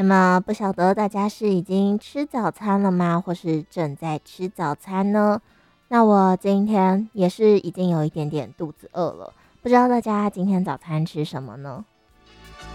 那么不晓得大家是已经吃早餐了吗？或是正在吃早餐呢？那我今天也是已经有一点点肚子饿了，不知道大家今天早餐吃什么呢？